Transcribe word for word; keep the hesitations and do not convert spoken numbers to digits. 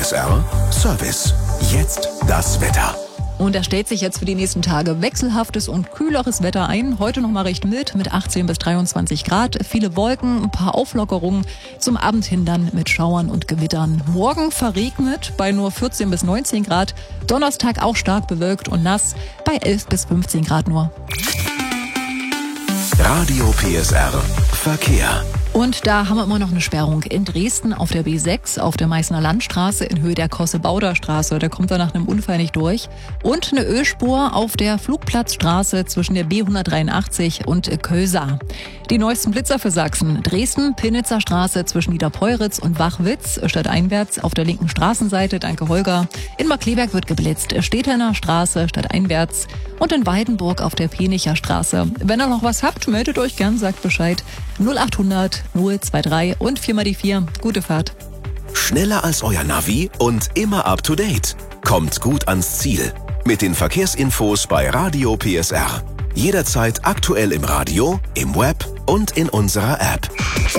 S R Service. Jetzt das Wetter. Und da stellt sich jetzt für die nächsten Tage wechselhaftes und kühleres Wetter ein. Heute noch mal recht mild mit achtzehn bis dreiundzwanzig Grad. Viele Wolken, ein paar Auflockerungen. Zum Abend hin dann mit Schauern und Gewittern. Morgen verregnet bei nur vierzehn bis neunzehn Grad. Donnerstag auch stark bewölkt und nass bei elf bis fünfzehn Grad nur. Radio P S R Verkehr. Und da haben wir immer noch eine Sperrung in Dresden auf der B sechs, auf der Meißner Landstraße in Höhe der Kosse-Bauder-Straße. Der kommt da nach einem Unfall nicht durch. Und eine Ölspur auf der Flugplatzstraße zwischen der B hundertdreiundachtzig und Kösa. Die neuesten Blitzer für Sachsen. Dresden, Pinnitzer Straße zwischen Niederpeuritz und Wachwitz, stadteinwärts auf der linken Straßenseite, danke Holger. In Markleberg wird geblitzt, Stehtener Straße, stadteinwärts. Und in Weidenburg auf der Penicher Straße. Wenn ihr noch was habt, meldet euch gern, sagt Bescheid. null achthundert null drei und vier mal die vier. Gute Fahrt. Schneller als euer Navi und immer up to date. Kommt gut ans Ziel. Mit den Verkehrsinfos bei Radio P S R. Jederzeit aktuell im Radio, im Web und in unserer App.